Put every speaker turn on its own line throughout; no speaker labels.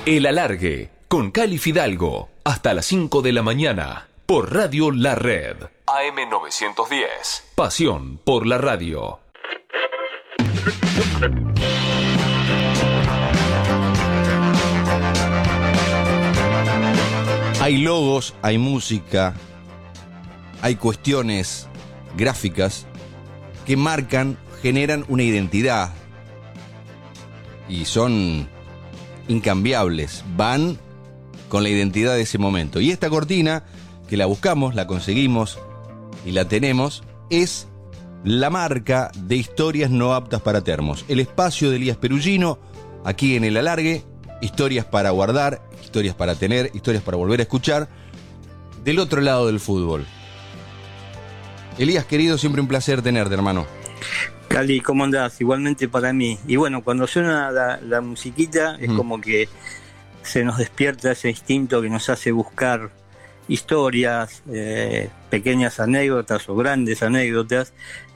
El Alargue, con Cali Fidalgo, hasta las 5 de la mañana, por Radio La Red. AM 910. Pasión por la radio.
Hay logos, hay música, hay cuestiones gráficas que marcan, generan una identidad y son incambiables, van con la identidad de ese momento. Y esta cortina, que la buscamos, la conseguimos y la tenemos, es la marca de Historias No Aptas para Termos. El espacio de Elías Perugino, aquí en El Alargue, historias para guardar, historias para tener, historias para volver a escuchar, del otro lado del fútbol. Elías, querido, siempre un placer tenerte, hermano.
Cali, ¿cómo andás? Igualmente para mí. Y bueno, cuando suena la musiquita, es como que se nos despierta ese instinto que nos hace buscar historias, pequeñas anécdotas o grandes anécdotas.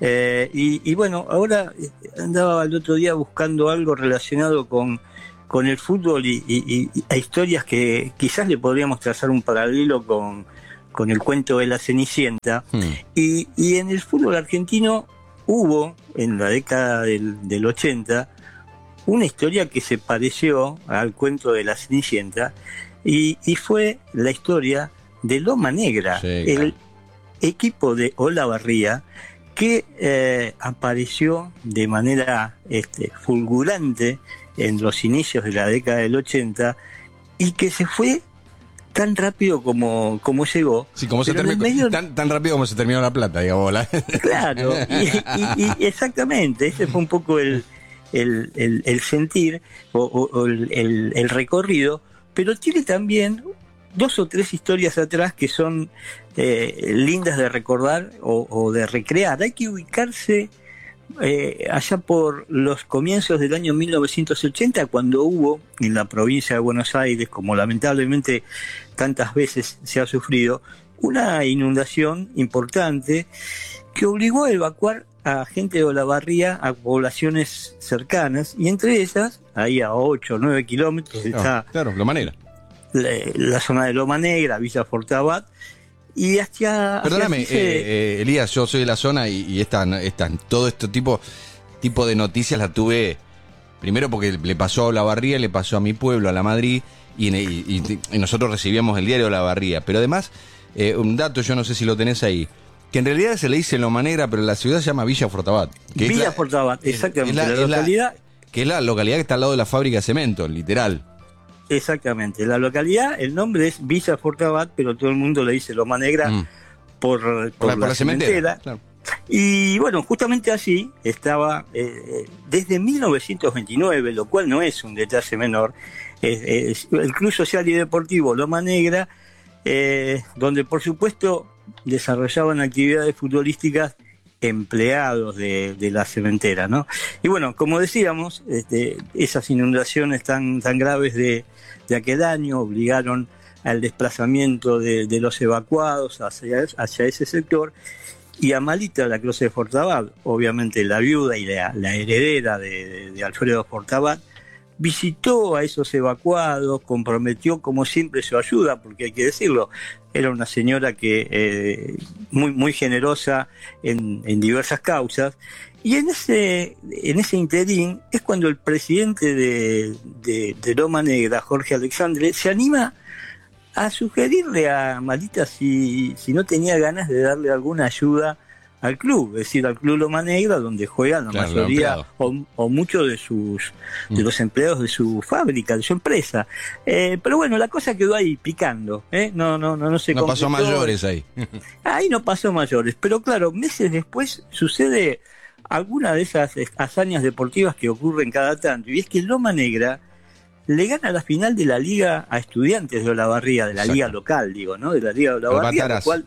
Y bueno, ahora andaba el otro día buscando algo relacionado con el fútbol y a historias que quizás le podríamos trazar un paralelo con el cuento de la Cenicienta. Y en el fútbol argentino hubo, en la década del 80, una historia que se pareció al cuento de la Cenicienta y fue la historia de Loma Negra, sí, el equipo de Olavarría que apareció de manera fulgurante en los inicios de la década del 80 y que se fue tan rápido como llegó.
Sí, como se terminó, tan rápido como se terminó La Plata, digamos.
Claro, y exactamente, ese fue un poco el sentir o el recorrido, pero tiene también 2 o 3 historias atrás que son lindas de recordar o de recrear. Hay que ubicarse allá por los comienzos del año 1980, cuando hubo en la provincia de Buenos Aires, como lamentablemente tantas veces se ha sufrido, una inundación importante que obligó a evacuar a gente de Olavarría a poblaciones cercanas, y entre ellas, ahí a 8 o 9 kilómetros, está
Loma Negra,
la zona de Loma Negra, Villa Fortabat. Y hacia
perdóname, Elías, yo soy de la zona y están todo este tipo de noticias la tuve primero porque le pasó a Olavarría, le pasó a mi pueblo, a La Madrid, y nosotros recibíamos el diario Olavarría. Pero además, un dato, yo no sé si lo tenés ahí, que en realidad se le dice Loma Negra, pero la ciudad se llama Villa Fortabat.
Villa Fortabat, exactamente.
Que es la localidad que está al lado de la fábrica de cemento, literal.
Exactamente, la localidad, el nombre es Villa Fortabat, pero todo el mundo le dice Loma Negra por la cementera. Claro. Y bueno, justamente así estaba desde 1929, lo cual no es un detalle menor, el Club Social y Deportivo Loma Negra, donde por supuesto desarrollaban actividades futbolísticas empleados de la cementera, ¿no? Y bueno, como decíamos, esas inundaciones tan graves de aquel año obligaron al desplazamiento de los evacuados hacia ese sector, y Amalita la Cruz de Fortabat, obviamente la viuda y la heredera de Alfredo Fortabat, visitó a esos evacuados, comprometió como siempre su ayuda, porque hay que decirlo, era una señora que muy generosa en diversas causas, y en ese interín es cuando el presidente de Loma Negra, Jorge Alexandre, se anima a sugerirle a Amalita si no tenía ganas de darle alguna ayuda al club, es decir, al Club Loma Negra, donde juegan la mayoría o muchos de los empleados de su fábrica, de su empresa. Pero bueno, la cosa quedó ahí picando, no se
no pasó mayores ahí.
Ahí no pasó mayores, pero claro, meses después sucede alguna de esas hazañas deportivas que ocurren cada tanto, y es que Loma Negra le gana la final de la Liga a Estudiantes de Olavarría, de la Liga local, digo, ¿no? De la Liga de Olavarría, lo cual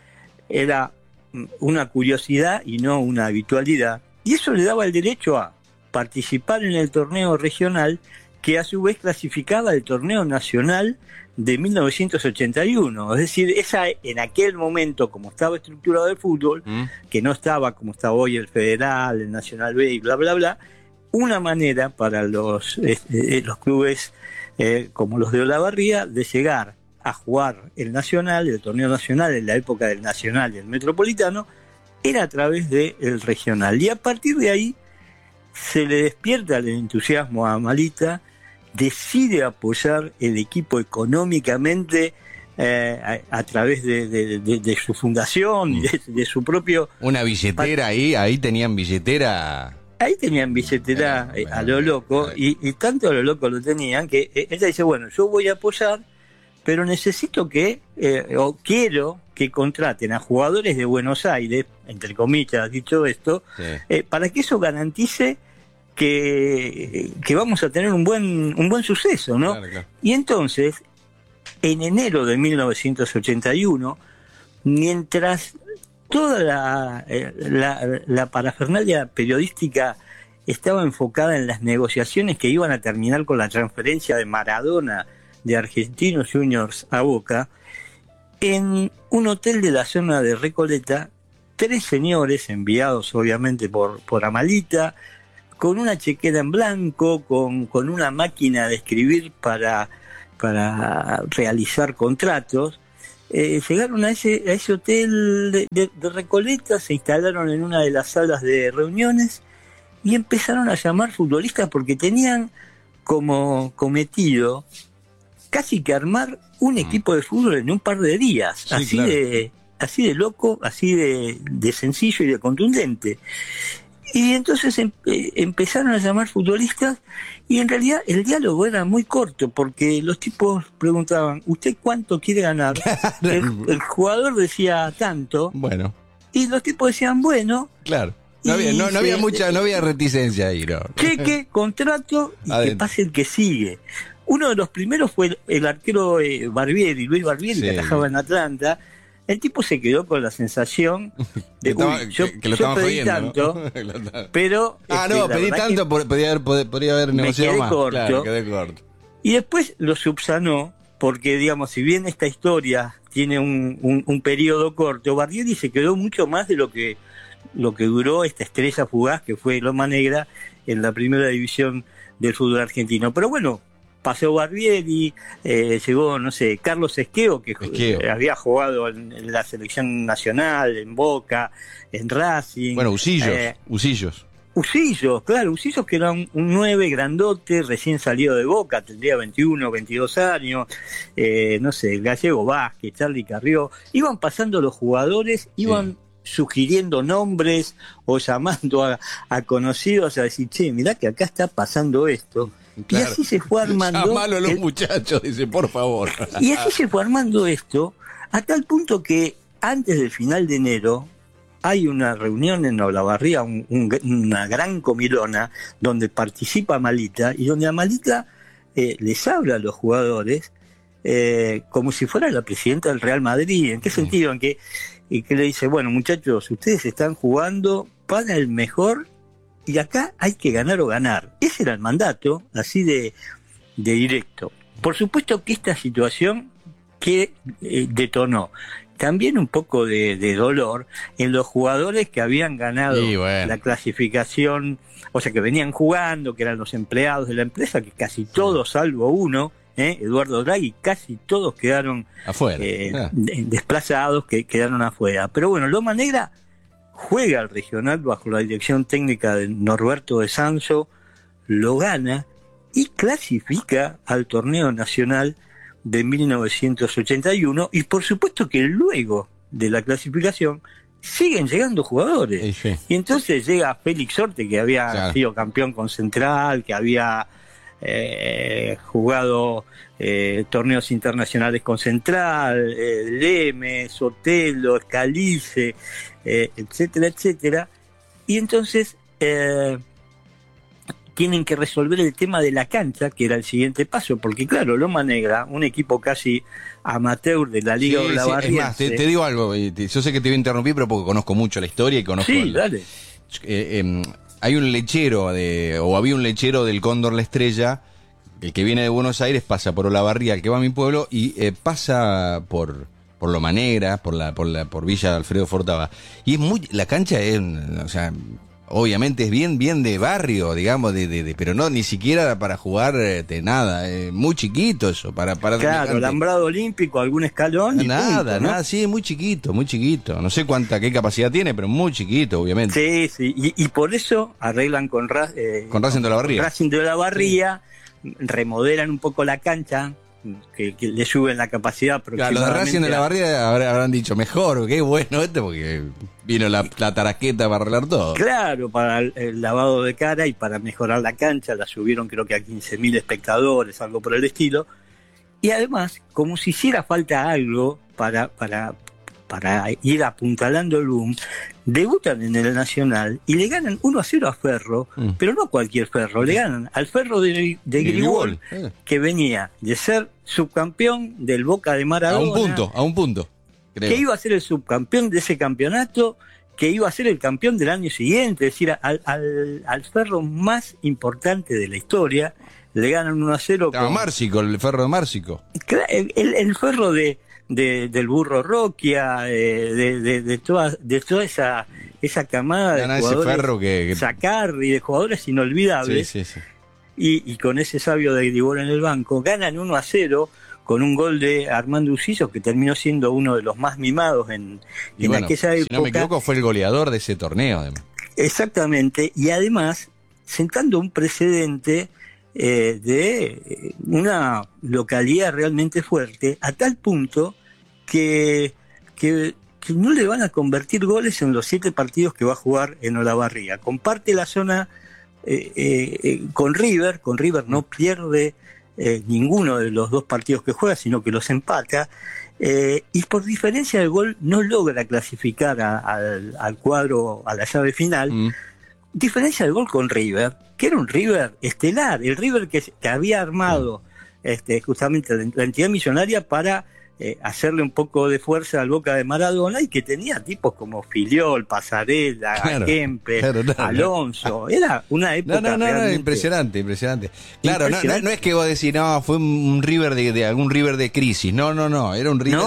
era una curiosidad y no una habitualidad, y eso le daba el derecho a participar en el torneo regional, que a su vez clasificaba el torneo nacional de 1981, es decir, en aquel momento, como estaba estructurado el fútbol, que no estaba como está hoy el Federal, el Nacional B y bla bla bla, una manera para los clubes como los de Olavarría, de llegar a jugar el Nacional, el torneo nacional, en la época del Nacional y el Metropolitano, era a través del regional. Y a partir de ahí se le despierta el entusiasmo a Malita, decide apoyar el equipo económicamente a través de su fundación, de su propio...
Una billetera ahí tenían billetera...
Ahí tenían billetera a lo loco, y tanto a lo loco lo tenían, que ella dice, bueno, yo voy a apoyar, pero necesito o quiero que contraten a jugadores de Buenos Aires, entre comillas dicho esto, para que eso garantice que vamos a tener un buen suceso, ¿no? Claro. Y entonces, en enero de 1981, mientras toda la parafernalia periodística estaba enfocada en las negociaciones que iban a terminar con la transferencia de Maradona de Argentinos Juniors a Boca, en un hotel de la zona de Recoleta, 3 señores enviados obviamente por Amalita, con una chequera en blanco, con una máquina de escribir para realizar contratos, llegaron a ese hotel de Recoleta, se instalaron en una de las salas de reuniones y empezaron a llamar futbolistas porque tenían como cometido casi que armar un equipo de fútbol en un par de días, sí, así claro. Así de loco, así de sencillo y de contundente. Y entonces empezaron a llamar futbolistas, y en realidad el diálogo era muy corto, porque los tipos preguntaban, ¿usted cuánto quiere ganar? El jugador decía tanto,
bueno,
y los tipos decían, bueno,
claro. No había reticencia ahí, ¿no?
Cheque, contrato, y adentro. Que pase el que sigue. Uno de los primeros fue el arquero Barbieri, Luis Barbieri, sí, que atajaba en Atlanta. El tipo se quedó con la sensación de yo pedí tanto, ¿no? Pero...
pedí tanto, podría haber negociado más.
Claro,
quedé corto.
Y después lo subsanó, porque, digamos, si bien esta historia tiene un periodo corto, Barbieri se quedó mucho más de lo que duró esta estrella fugaz que fue Loma Negra en la primera división del fútbol argentino. Pero bueno, pasó Barbieri, llegó, no sé, Carlos Esqueo, que había jugado en la selección nacional, en Boca, en Racing.
Bueno, Usillos,
claro, Usillos, que era un 9 grandote, recién salido de Boca, tendría 21, 22 años, no sé, Gallego Vázquez, Charly Carrió, iban pasando los jugadores, iban sugiriendo nombres o llamando a conocidos a decir, che, mirá que acá está pasando esto. Claro. Y así se fue armando.
Llamalo a los muchachos, dice, por favor.
Y así se fue armando esto, a tal punto que antes del final de enero hay una reunión en Olavarría, una gran comilona, donde participa Malita, y donde a Malita les habla a los jugadores como si fuera la presidenta del Real Madrid. ¿En qué sentido? En que le dice, bueno, muchachos, ustedes están jugando para el mejor, y acá hay que ganar o ganar. Ese era el mandato, así de directo. Por supuesto que esta situación que detonó también un poco de dolor en los jugadores que habían ganado la clasificación, o sea, que venían jugando, que eran los empleados de la empresa, que casi todos, salvo uno, Eduardo Draghi, casi todos quedaron afuera, desplazados, que quedaron afuera. Pero bueno, Loma Negra juega al regional bajo la dirección técnica de Norberto de Sanso, lo gana y clasifica al torneo nacional de 1981, y por supuesto que luego de la clasificación siguen llegando jugadores. Sí. Y entonces llega Félix Orte, que había sido campeón con Central, que había jugado torneos internacionales con Central, Lemes, Sotelo, Escalice, etcétera, etcétera. Y entonces tienen que resolver el tema de la cancha, que era el siguiente paso, porque claro, Loma Negra, un equipo casi amateur de la Liga Olavarriense.
Es más, te digo algo, yo sé que te voy a interrumpir, pero porque conozco mucho la historia y conozco...
Sí, dale.
Hay un lechero, o había un lechero del Cóndor La Estrella, el que viene de Buenos Aires pasa por Olavarría, el que va a mi pueblo, y pasa por Loma Negra, por Villa Alfredo Fortava. Y es la cancha es, o sea, obviamente es bien de barrio, digamos, pero no ni siquiera para jugar nada, muy chiquito eso, para
claro, alambrado olímpico, algún escalón.
Nada,
punto, ¿no?
nada, sí, muy chiquito, no sé qué capacidad tiene, pero muy chiquito, obviamente.
Sí, y por eso arreglan con
Racing de la Barría.
Racing de la Barría, remodelan un poco la cancha, que le suben la capacidad aproximadamente.
Claro, los de Racing de la Barría habrán dicho, mejor, qué bueno porque vino la tarasqueta para arreglar todo.
Claro, para el lavado de cara y para mejorar la cancha, la subieron creo que a 15.000 espectadores, algo por el estilo. Y además, como si hiciera falta algo para ir apuntalando el boom, debutan en el Nacional y le ganan 1-0 a Ferro, pero no cualquier Ferro, le ganan al Ferro de Grigol, que venía de ser subcampeón del Boca de Maradona.
A un punto, creo.
Que iba a ser el subcampeón de ese campeonato, que iba a ser el campeón del año siguiente, es decir, al Ferro más importante de la historia, le ganan 1-0.
Márcico, el Ferro de Márcico.
El Ferro del Burro Roquia, de toda esa camada de jugadores,
ese Ferro que
Sacarri, de jugadores inolvidables,
sí.
Y con ese sabio de Grigol en el banco, ganan 1-0 con un gol de Armando Ucillo, que terminó siendo uno de los más mimados en aquella época.
Si no me equivoco, fue el goleador de ese torneo, además.
Exactamente, y además sentando un precedente de una localidad realmente fuerte, a tal punto que no le van a convertir goles en los 7 partidos que va a jugar en Olavarría. Comparte la zona con River no pierde ninguno de los 2 partidos que juega, sino que los empata, y por diferencia del gol no logra clasificar al cuadro, a la llave final. Diferencia del gol con River, que era un River estelar, el River que había armado justamente la entidad millonaria para hacerle un poco de fuerza al Boca de Maradona, y que tenía tipos como Filiol, Pasarela, Kempes, Alonso. Era una época realmente
impresionante. Claro, no es que vos decís, no, fue un River de algún River de crisis. No, era un River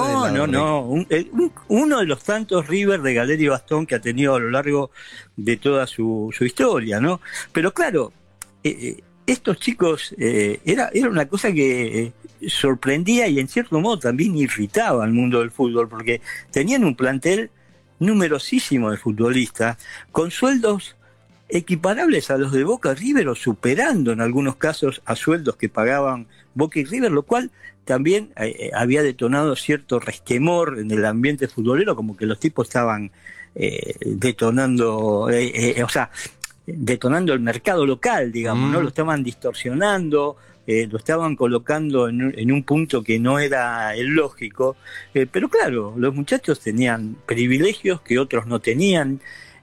uno de los tantos River de Galera y Bastón que ha tenido a lo largo de toda su historia, ¿no? Pero claro, estos chicos era una cosa que sorprendía y en cierto modo también irritaba al mundo del fútbol, porque tenían un plantel numerosísimo de futbolistas con sueldos equiparables a los de Boca y River, o superando en algunos casos a sueldos que pagaban Boca y River, lo cual también había detonado cierto resquemor en el ambiente futbolero, como que los tipos estaban detonando el mercado local, digamos, ¿no? Lo estaban distorsionando, lo estaban colocando en un punto que no era el lógico, pero claro, los muchachos tenían privilegios que otros no tenían,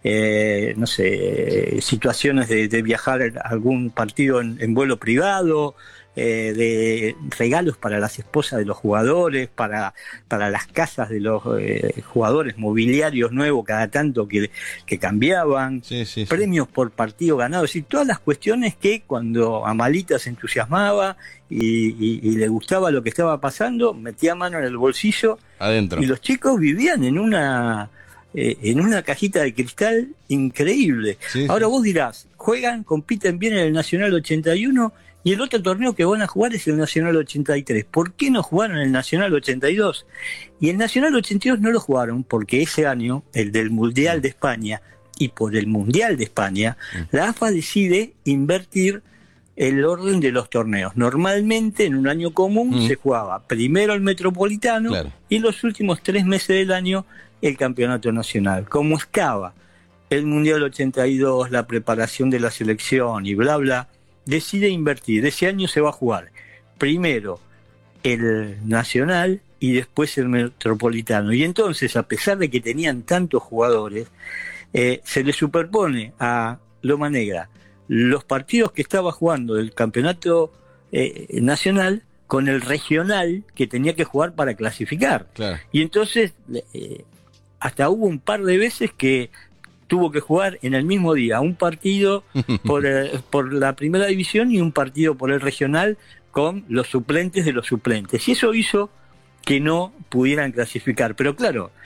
situaciones de viajar a algún partido en vuelo privado, de regalos para las esposas de los jugadores, para las casas de los jugadores, mobiliarios nuevos cada tanto que cambiaban, premios por partido ganado, es decir, todas las cuestiones que cuando Amalita se entusiasmaba y le gustaba lo que estaba pasando, metía mano en el bolsillo adentro, y los chicos vivían en una cajita de cristal increíble. Ahora vos dirás, compiten bien en el Nacional 81 y el otro torneo que van a jugar es el Nacional 83. ¿Por qué no jugaron el Nacional 82? Y el Nacional 82 no lo jugaron porque ese año, el del Mundial de España, y por el Mundial de España, la AFA decide invertir el orden de los torneos. Normalmente en un año común se jugaba primero el Metropolitano, y los últimos 3 meses del año el Campeonato Nacional. Como estaba el Mundial 82, la preparación de la selección y bla bla, decide invertir. Ese año se va a jugar primero el Nacional y después el Metropolitano. Y entonces, a pesar de que tenían tantos jugadores, se le superpone a Loma Negra los partidos que estaba jugando del Campeonato Nacional con el regional que tenía que jugar para clasificar. Y entonces hasta hubo un par de veces que tuvo que jugar en el mismo día un partido por la primera división y un partido por el regional con los suplentes de los suplentes. Y eso hizo que no pudieran clasificar. Pero claro,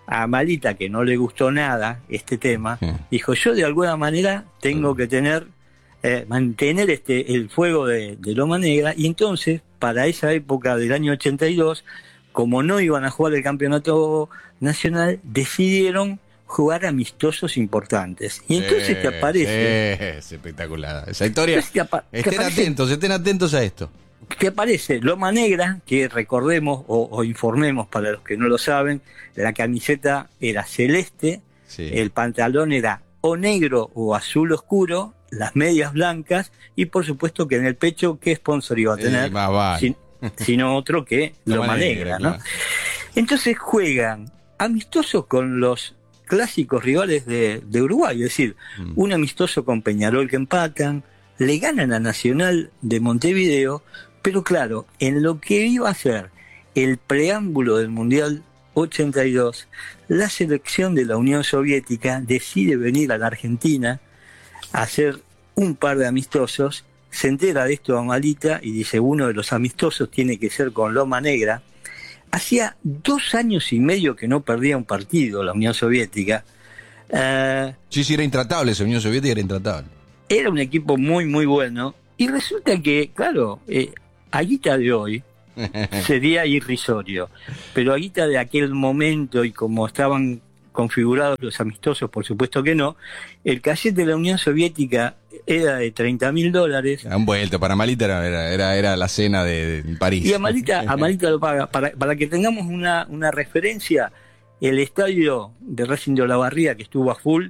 a Malita, que no le gustó nada este tema, dijo, yo de alguna manera tengo que mantener el fuego de Loma Negra, y entonces, para esa época del año 82, como no iban a jugar el campeonato nacional, decidieron jugar amistosos importantes. Y entonces te aparece...
es espectacular esa historia. Estén atentos a esto.
Que aparece Loma Negra, que recordemos o informemos para los que no lo saben, la camiseta era celeste, el pantalón era o negro o azul oscuro, las medias blancas, y por supuesto que en el pecho, ¿qué sponsor iba a tener? Sino otro que Loma Negra, ¿no? Claro. Entonces juegan amistosos con los clásicos rivales de Uruguay, es decir, un amistoso con Peñarol que empatan, le ganan a Nacional de Montevideo, pero claro, en lo que iba a ser el preámbulo del Mundial 82, la selección de la Unión Soviética decide venir a la Argentina a hacer un par de amistosos. Se entera de esto a Malita y dice, uno de los amistosos tiene que ser con Loma Negra. Hacía 2 años y medio que no perdía un partido la Unión Soviética.
Sí, era intratable, esa Unión Soviética era intratable.
Era un equipo muy, muy bueno. Y resulta que, claro, a guita de hoy sería irrisorio. Pero a guita de aquel momento y como estaban configurados los amistosos, por supuesto que no, el cassette de la Unión Soviética era de $30.000.
Han vuelto, para Malita era la cena de París.
Y a Malita lo paga. Para que tengamos una referencia, el estadio de Racing de Olavarría, que estuvo a full,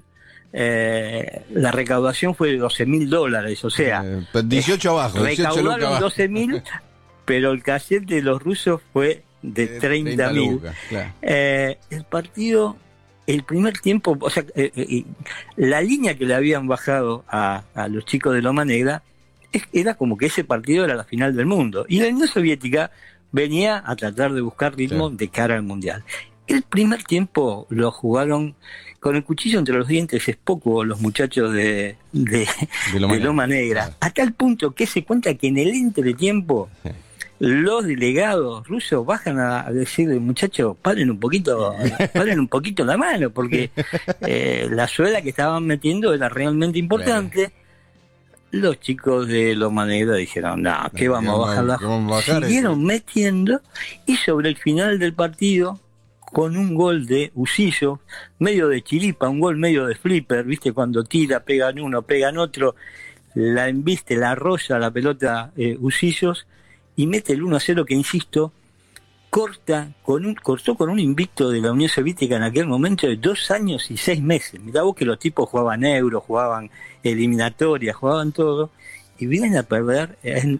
la recaudación fue de $12.000, o sea,
18 abajo,
recaudaron 12.000, pero el cassette de los rusos fue de 30.000. Claro. El partido, el primer tiempo, o sea, la línea que le habían bajado a los chicos de Loma Negra era como que ese partido era la final del mundo, y la Unión Soviética venía a tratar de buscar ritmo de cara al Mundial. El primer tiempo lo jugaron con el cuchillo entre los dientes, es poco, los muchachos de Loma Negra, a tal punto que se cuenta que en el entretiempo los delegados rusos bajan a decirle, muchachos, paren un poquito la mano, porque la suela que estaban metiendo era realmente importante. Los chicos de Loma Negra dijeron, no, ¿qué vamos a bajar? Siguieron metiendo, y sobre el final del partido, con un gol de Usillo, medio de chiripa, un gol medio de flipper, ¿viste? Cuando tira, pegan uno, pegan otro, la embiste, la arrolla la pelota Usillos, y mete el 1-0 que, insisto, cortó con un invicto de la Unión Soviética en aquel momento de 2 años y 6 meses. Mirá vos que los tipos jugaban Euro, jugaban eliminatorias, jugaban todo, y vienen a perder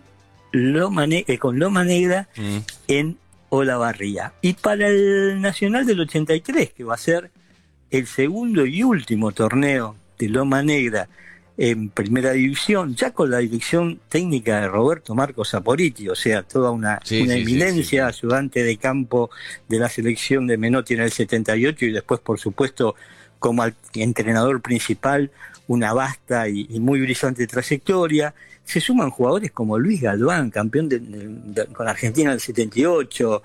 con Loma Negra en Olavarría. Y para el Nacional del 83, que va a ser el segundo y último torneo de Loma Negra en primera división, ya con la dirección técnica de Roberto Marcos Saporiti, o sea, toda una eminencia, ayudante de campo de la selección de Menotti en el 78, y después, por supuesto, como entrenador principal, una vasta y muy brillante trayectoria. Se suman jugadores como Luis Galván, campeón con Argentina en el 78,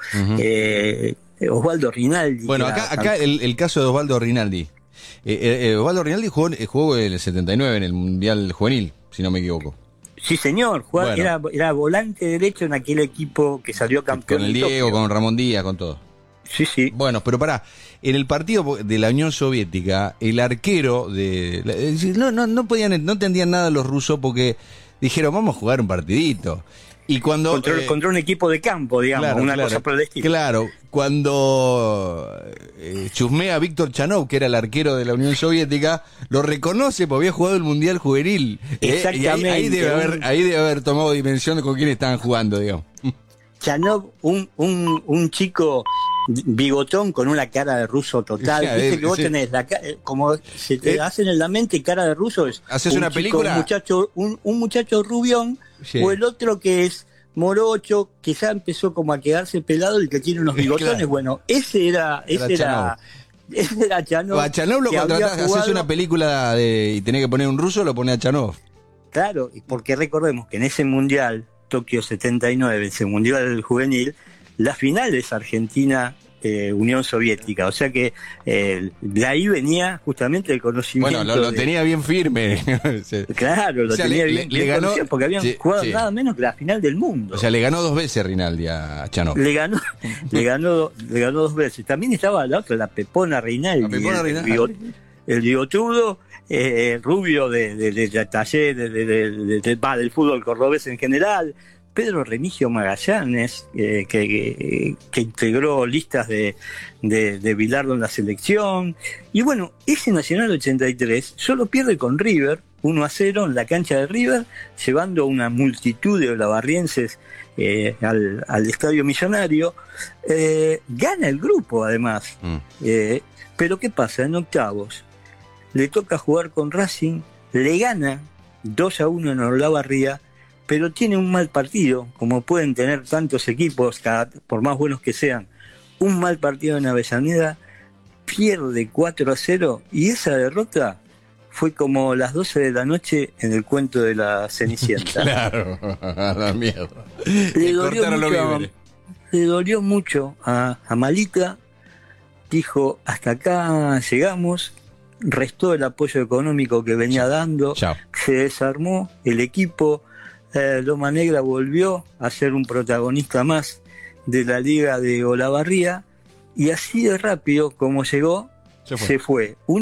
Osvaldo Rinaldi.
Bueno, acá el caso de Osvaldo Rinaldi. Osvaldo Rinaldi jugó en el 79 en el Mundial Juvenil, si no me equivoco.
Sí, señor, era volante derecho en aquel equipo que salió campeón.
Con el Diego, con Ramón Díaz, con todo.
Sí.
Bueno, pero pará, en el partido de la Unión Soviética, el arquero no entendían nada los rusos, porque dijeron, vamos a jugar un partidito. Y cuando
contra un equipo de campo, digamos, cosa por el estilo.
Claro, cuando chusmea a Víctor Chanov, que era el arquero de la Unión Soviética, lo reconoce porque había jugado el Mundial Juvenil.
Exactamente.
Ahí debe haber tomado dimensión de con quién estaban jugando, digamos.
Chanov, un chico bigotón con una cara de ruso total. Viste que vos tenés como se te hacen en la mente cara de ruso, es
¿haces una película?
Un muchacho rubión, o el otro que es morocho, que ya empezó como a quedarse pelado y que tiene unos bigotones. Claro. Bueno, ese era Chanov.
A Chanov lo contratás, haces una película y tenés que poner un ruso, lo pone a Chanov.
Claro, porque recordemos que en ese Mundial Tokio 79, ese Mundial Juvenil, la final es Argentina Unión Soviética. O sea que de ahí venía justamente el conocimiento.
Bueno, lo tenía bien firme.
Claro, lo tenía bien
ganó,
conocido porque habían jugado nada menos que la final del mundo.
O sea, le ganó 2 veces Rinaldi a Chanó.
Le ganó 2 veces. También estaba la otra, la Pepona Rinaldi. El bigotudo, rubio de taller, del fútbol cordobés en general. Pedro Remigio Magallanes, que integró listas de Bilardo en la selección. Y bueno, ese Nacional 83 solo pierde con River, 1-0 en la cancha de River, llevando una multitud de olavarrienses al Estadio Millonario. Gana el grupo, además. Pero ¿qué pasa? En octavos le toca jugar con Racing, le gana 2-1 en Olavarría, pero tiene un mal partido, como pueden tener tantos equipos, por más buenos que sean, un mal partido en Avellaneda, pierde 4-0, y esa derrota fue como las 12 de la noche en el cuento de la Cenicienta.
Claro, da miedo.
Le dolió mucho a Malika, dijo, hasta acá llegamos, restó el apoyo económico que venía dando, se desarmó el equipo. Loma Negra volvió a ser un protagonista más de la Liga de Olavarría, y así de rápido como llegó, se fue.